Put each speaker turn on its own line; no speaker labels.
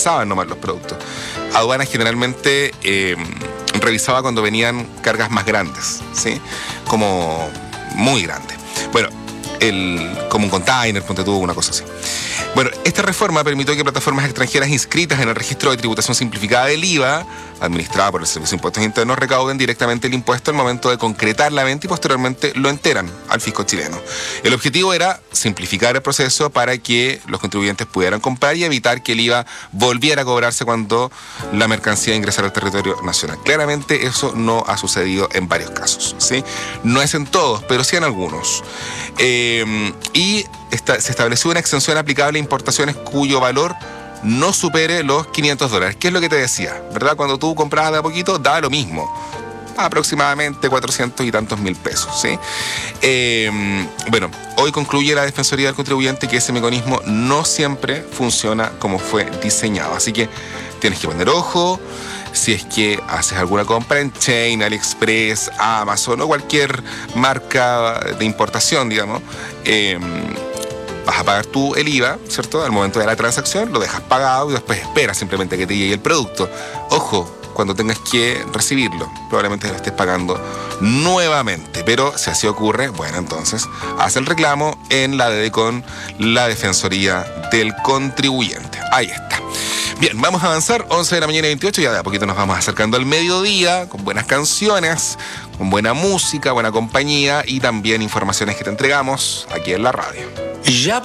pasaban nomás los productos. Aduanas generalmente revisaba cuando venían cargas más grandes, ¿sí? Como muy grandes. Bueno, como un container, ponte tú, una cosa así. Bueno, esta reforma permitió que plataformas extranjeras inscritas en el registro de tributación simplificada del IVA, administrada por el Servicio de Impuestos Internos, recauden directamente el impuesto al momento de concretar la venta y posteriormente lo enteran al fisco chileno. El objetivo era simplificar el proceso para que los contribuyentes pudieran comprar y evitar que el IVA volviera a cobrarse cuando la mercancía ingresara al territorio nacional. Claramente eso no ha sucedido en varios casos, ¿sí? No es en todos, pero sí en algunos. Se estableció una exención aplicable a importaciones cuyo valor no supere los $500. ¿Qué es lo que te decía? ¿Verdad? Cuando tú comprabas de a poquito, daba lo mismo. Aproximadamente 400 y tantos mil pesos, ¿sí? Bueno, hoy concluye la Defensoría del Contribuyente que ese mecanismo no siempre funciona como fue diseñado. Así que tienes que poner ojo. Si es que haces alguna compra en Chain, AliExpress, Amazon o cualquier marca de importación, digamos, vas a pagar tú el IVA, ¿cierto? Al momento de la transacción lo dejas pagado y después esperas simplemente que te llegue el producto. Ojo, cuando tengas que recibirlo, probablemente lo estés pagando nuevamente. Pero si así ocurre, bueno, entonces haz el reclamo en la DD con la Defensoría del Contribuyente. Ahí está. Bien, vamos a avanzar, 11 de la mañana 28, ya de a poquito nos vamos acercando al mediodía, con buenas canciones, con buena música, buena compañía y también informaciones que te entregamos aquí en la radio.
Ya